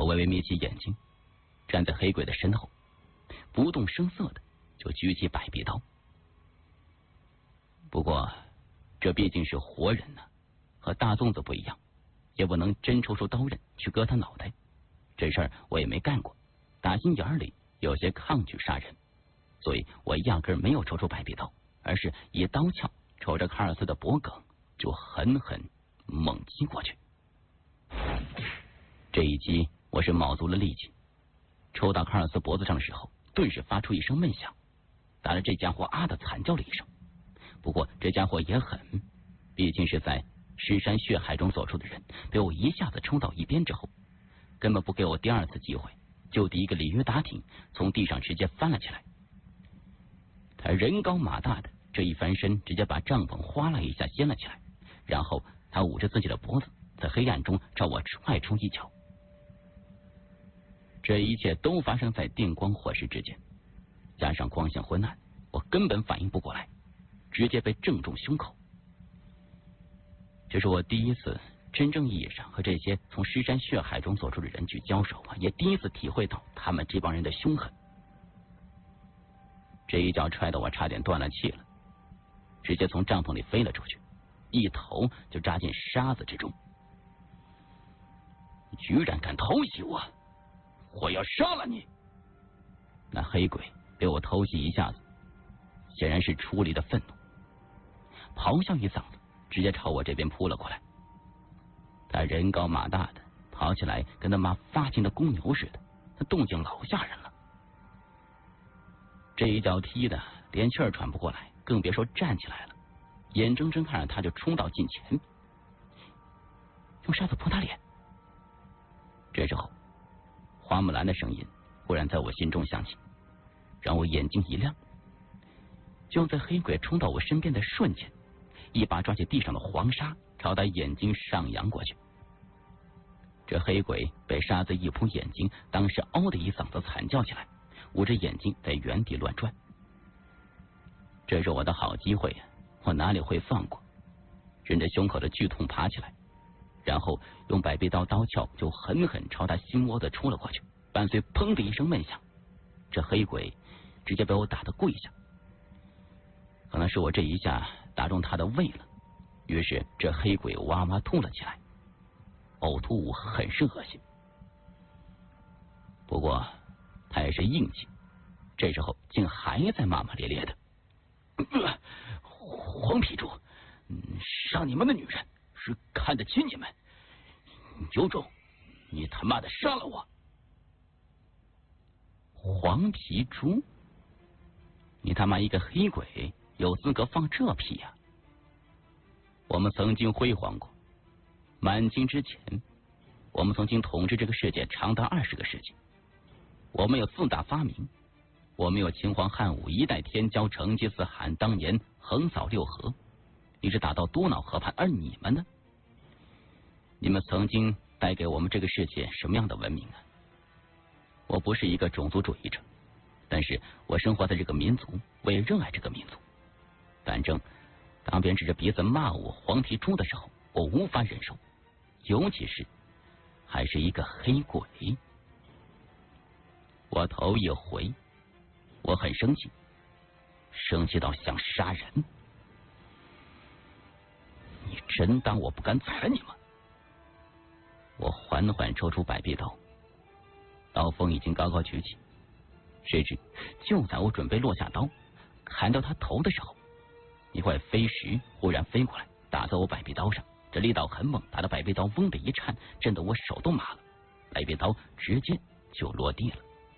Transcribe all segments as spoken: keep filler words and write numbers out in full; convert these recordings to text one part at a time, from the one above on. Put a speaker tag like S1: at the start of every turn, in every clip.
S1: 微微眯起眼睛，站在黑鬼的身后，不动声色的就举起百臂刀。不过这毕竟是活人呢、啊，和大粽子不一样，也不能真抽出刀刃去割他脑袋。这事儿我也没干过，打心眼里有些抗拒杀人，所以我压根没有抽出百臂刀，而是以刀鞘瞅着卡尔斯的脖颈就狠狠猛击过去。这一击我是卯足了力气，抽到卡尔斯脖子上的时候，顿时发出一声闷响，打得这家伙啊的惨叫了一声。不过这家伙也狠，毕竟是在尸山血海中所出的人，被我一下子冲到一边之后，根本不给我第二次机会，就第一个鲤鱼打挺，从地上直接翻了起来。他人高马大的这一翻身，直接把帐篷哗啦一下掀了起来，然后他捂着自己的脖子，在黑暗中朝我踹出一脚。这一切都发生在电光火石之间，加上光线昏暗，我根本反应不过来，直接被正中胸口。这是我第一次真正意义上和这些从尸山血海中走出的人去交手啊，也第一次体会到他们这帮人的凶狠。这一脚踹得我差点断了气了，直接从帐篷里飞了出去，一头就扎进沙子之中。你居然敢偷袭我，我要杀了你！那黑鬼被我偷袭一下子，显然是出离的愤怒，咆哮一嗓子，直接朝我这边扑了过来。他人高马大的，跑起来跟他妈发情的公牛似的，他动静老吓人了。这一脚踢的连气儿喘不过来，更别说站起来了，眼睁睁看着他就冲到近前，用沙子泼他脸。这时候花木兰的声音忽然在我心中响起，让我眼睛一亮。就在黑鬼冲到我身边的瞬间，一把抓起地上的黄沙，朝他眼睛上扬过去。这黑鬼被沙子一扑眼睛，当时嗷的一嗓子惨叫起来，捂着眼睛在原地乱转。这是我的好机会呀、啊，我哪里会放过？忍着胸口的剧痛爬起来，然后用百臂刀刀鞘就狠狠朝他心窝子戳了过去，伴随砰的一声闷响，这黑鬼直接被我打得跪下。可能是我这一下打中他的胃了，于是这黑鬼哇哇吐了起来，呕吐物很是恶心。不过他也是硬气，这时候竟还在骂骂咧咧的、呃、黄皮猪，伤你们的女人是看得起你们，有种你他妈的杀了我！黄皮猪，你他妈一个黑鬼有资格放这屁呀、啊？我们曾经辉煌过，满清之前，我们曾经统治这个世界长达二十个世纪。我们有四大发明，我们有秦皇汉武一代天骄成吉思汗当年横扫六合，一直打到多瑙河畔，而你们呢？你们曾经带给我们这个世界什么样的文明啊？我不是一个种族主义者，但是我生活在这个民族，我也热爱这个民族。反正当别人指着鼻子骂我黄皮猪的时候，我无法忍受，尤其是还是一个黑鬼。我头一回，我很生气，生气到想杀人。你真当我不敢宰你吗？我缓缓抽出百臂刀，刀锋已经高高举起，谁知就在我准备落下刀砍掉他头的时候，一块飞石忽然飞过来，打在我百臂刀上，这力道很猛，打得百臂刀嗡的一颤，震得我手都麻了，百臂刀直接就落地了。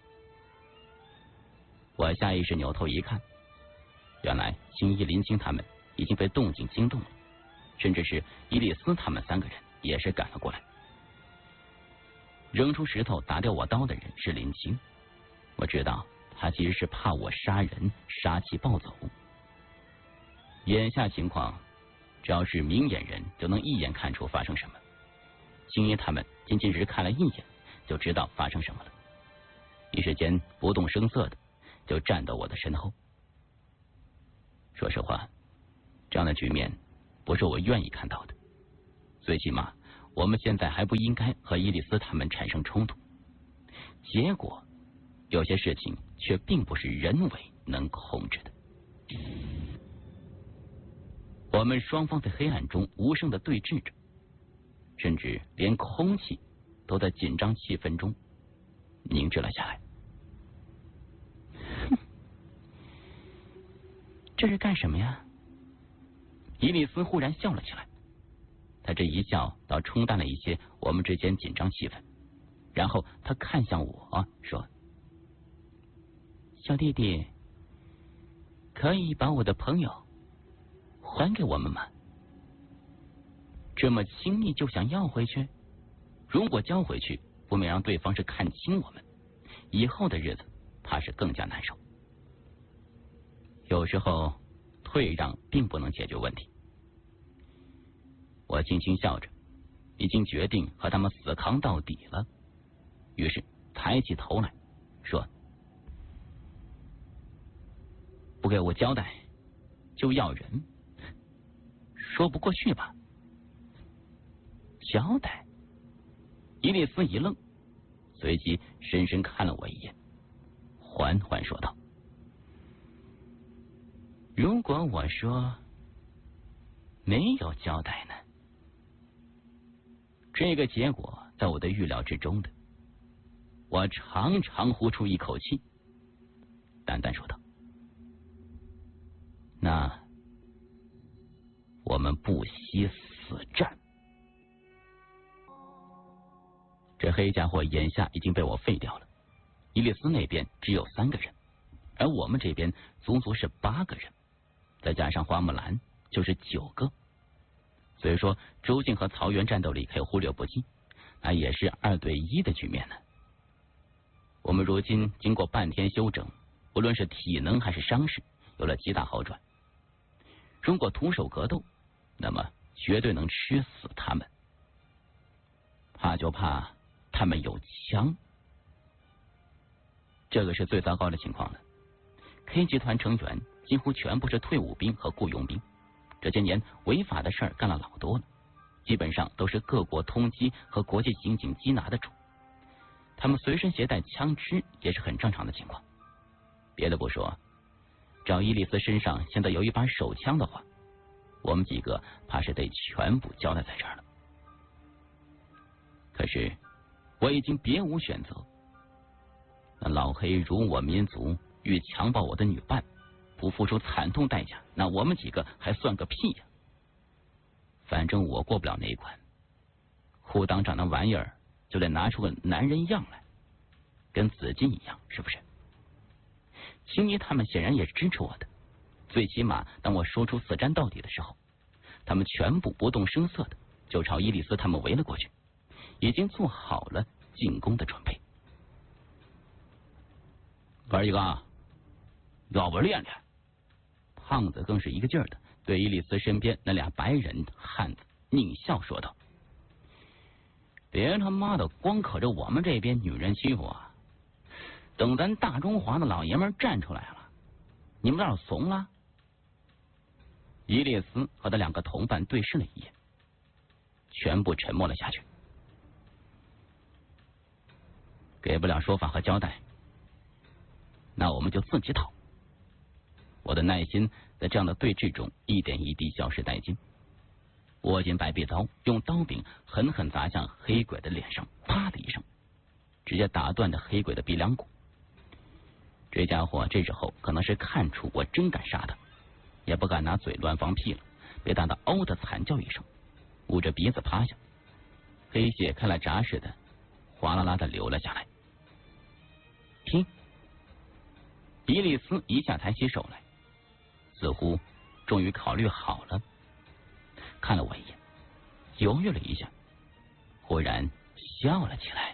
S1: 我下意识扭头一看，原来青衣林青他们已经被动静惊动了，甚至是伊丽丝他们三个人也是赶了过来。扔出石头打掉我刀的人是林青，我知道他其实是怕我杀人，杀气暴走。眼下情况，只要是明眼人就能一眼看出发生什么。青衣他们仅仅只看了一眼，就知道发生什么了，一时间不动声色的就站到我的身后。说实话，这样的局面不是我愿意看到的，最起码我们现在还不应该和伊丽丝他们产生冲突， 结果，有些事情却并不是人为能控制的。我们双方在黑暗中无声的对峙着，甚至连空气都在紧张气氛中凝滞了下来。哼，这是干什么呀？伊丽丝忽然笑了起来，她这一笑倒冲淡了一些我们之间紧张气氛，然后她看向我说：“小弟弟，可以把我的朋友还给我们吗？这么轻易就想要回去？如果交回去，不免让对方是看清我们，以后的日子怕是更加难受。有时候退让并不能解决问题。”我轻轻笑着，已经决定和他们死扛到底了，于是抬起头来说：“不给我交代就要人，说不过去吧？”交代？伊丽丝一愣，随即深深看了我一眼，缓缓说道：“如果我说没有交代呢？”这个结果在我的预料之中的。我长长呼出一口气，淡淡说道：“那我们不惜死战。”这黑家伙眼下已经被我废掉了。伊丽丝那边只有三个人，而我们这边足足是八个人，再加上花木兰就是九个。所以说，周静和曹元战斗力可以忽略不计，那也是二对一的局面呢。我们如今经过半天休整，无论是体能还是伤势，有了极大好转。如果徒手格斗，那么绝对能吃死他们。怕就怕他们有枪，这个是最糟糕的情况了。K 集团成员几乎全部是退伍兵和雇佣兵，这些年违法的事儿干了老多了，基本上都是各国通缉和国际刑警缉拿的主。他们随身携带枪支也是很正常的情况。别的不说，只要伊丽丝身上现在有一把手枪的话，我们几个怕是得全部交代在这儿了。可是我已经别无选择，那老黑辱我民族，欲强暴我的女伴，不付出惨痛代价，那我们几个还算个屁呀！反正我过不了那一关，裤裆长那玩意儿就得拿出个男人样来，跟紫金一样，是不是？青衣他们显然也是支持我的，最起码当我说出死战到底的时候，他们全部不动声色的就朝伊丽丝他们围了过去，已经做好了进攻的准备。哥儿几个，要不练练？胖子更是一个劲儿的对伊丽丝身边那俩白人汉子狞笑说道：“别他妈的光可着我们这边女人欺负啊！等咱大中华的老爷们站出来了，你们那儿怂了？”伊丽丝和他两个同伴对视了一眼，全部沉默了下去。给不了说法和交代，那我们就自己讨。我的耐心在这样的对峙中一点一滴消失殆尽。握紧白臂刀，用刀柄狠狠砸向黑鬼的脸上，啪的一声，直接打断了黑鬼的鼻梁骨。这家伙这时候可能是看出我真敢杀他，也不敢拿嘴乱放屁了，被打得嗷的惨叫一声，捂着鼻子趴下，黑血开了闸似的哗啦啦的流了下来。听，伊丽丝一下抬起手来，似乎终于考虑好了，看了我一眼，犹豫了一下，忽然笑了起来。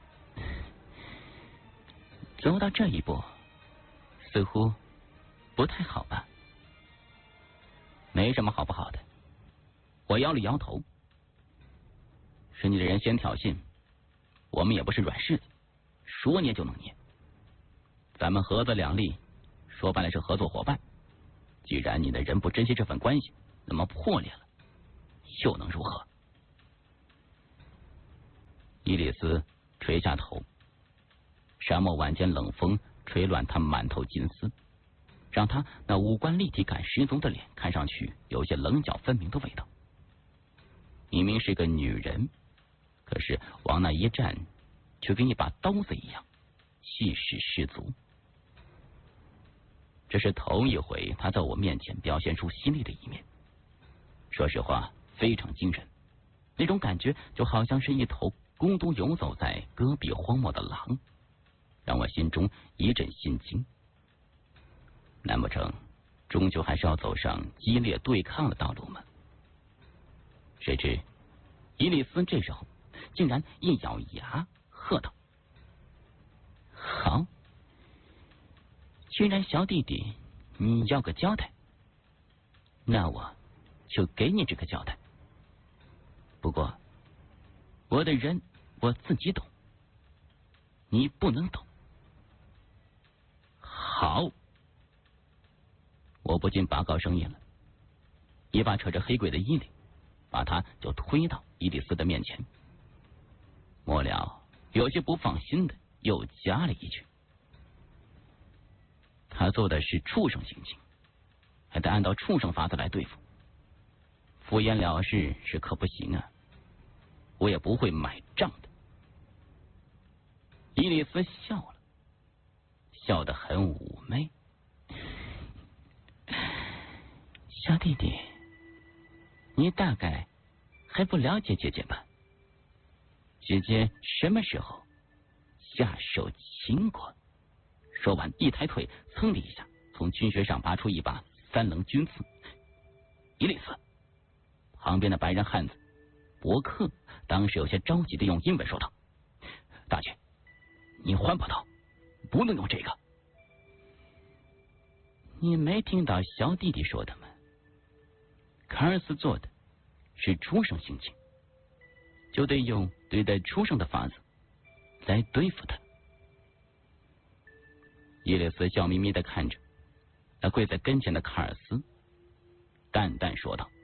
S1: 走到这一步，似乎不太好吧？没什么好不好的。我摇了摇头。是你的人先挑衅，我们也不是软柿子，说捏就能捏。咱们合则两利，说白了是合作伙伴。既然你的人不珍惜这份关系，那么破裂了又能如何？伊丽丝垂下头， 沙漠晚间冷风吹乱他满头金丝，让他那五官立体感十足的脸看上去有些棱角分明的味道。明明是个女人，可是往那一站，却跟一把刀子一样，气势十足。这是头一回他在我面前表现出犀利的一面，说实话非常惊人，那种感觉就好像是一头孤独游走在戈壁荒漠的狼，让我心中一阵心惊。难不成终究还是要走上激烈对抗的道路吗？谁知伊丽丝这时候竟然一咬牙喝道：好，既然小弟弟你要个交代，那我就给你这个交代。不过我的人我自己懂，你不能懂。好，我不禁拔高声音了，一把扯着黑鬼的衣领，把他就推到伊丽丝的面前。末了有些不放心的又加了一句：他做的是畜生行径，还得按照畜生法子来对付，敷衍了事是可不行啊，我也不会买账的。伊丽丝笑了，笑得很妩媚。小弟弟，你大概还不了解姐姐吧？姐姐什么时候下手轻过？说完一抬腿，噌的一下从军靴上拔出一把三棱军刺。伊丽丝旁边的白人汉子伯克当时有些着急的用英文说道：大姐，你换把刀，不能用这个。你没听到小弟弟说的吗？卡尔斯做的是畜生行径，就得用对待畜生的法子来对付他。伊丽丝笑眯眯的看着那跪在跟前的卡尔斯，淡淡说道：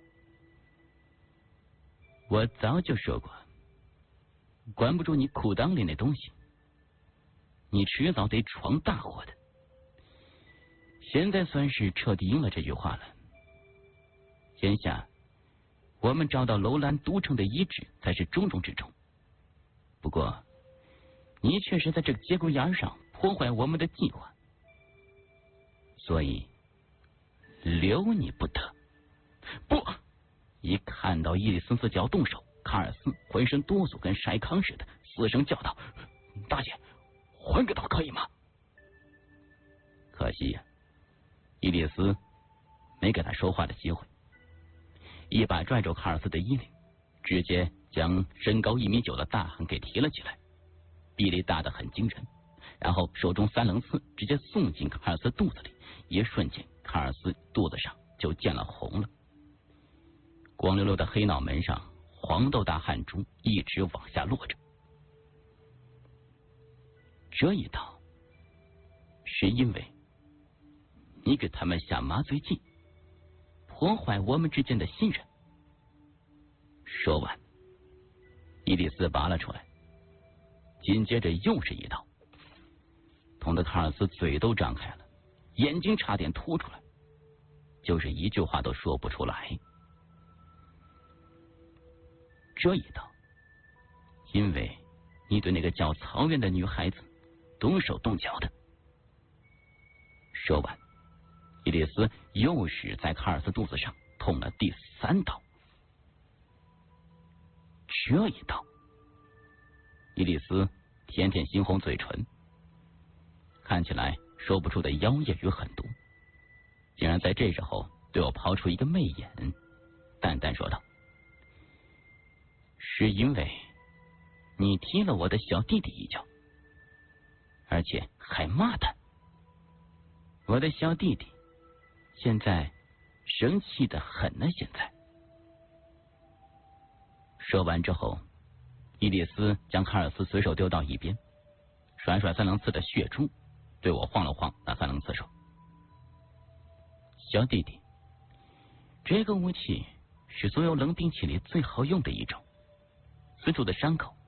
S1: 我早就说过，管不住你裤裆里那东西，你迟早得闯大祸的。现在算是彻底应了这句话了。眼下我们找到楼兰都城的遗址才是重中之重，不过你确实在这个节骨眼上破坏我们的计划，所以留你不得。不！一看到伊丽丝就要动手，卡尔斯浑身哆嗦，跟筛糠似的，嘶声叫道：大姐，换个刀可以吗？可惜呀、啊，伊丽丝没给他说话的机会，一把拽住卡尔斯的衣领，直接将身高一米九的大汉给提了起来，臂力大得很惊人，然后手中三棱刺直接送进卡尔斯肚子里，一瞬间卡尔斯肚子上就见了红了，光溜溜的黑脑门上黄豆大汗珠一直往下落着。这一刀是因为你给他们下麻醉剂，破坏我们之间的信任。说完，伊丽丝拔了出来，紧接着又是一刀，痛得卡尔斯嘴都张开了，眼睛差点凸出来，就是一句话都说不出来。这一刀，因为你对那个叫曹媛的女孩子动手动脚的。说完，伊丽丝又是在卡尔斯肚子上捅了第三刀。这一刀，伊丽丝舔舔猩红嘴唇，看起来说不出的妖艳与狠毒，竟然在这时候对我抛出一个媚眼，淡淡说道：是因为你踢了我的小弟弟一脚，而且还骂他。我的小弟弟现在生气的很呢。现在说完之后，伊丽丝将卡尔斯随手丢到一边，甩甩三棱刺的血珠，对我晃了晃那三棱刺手：小弟弟，这个武器是所有冷兵器里最好用的一种，此处的伤口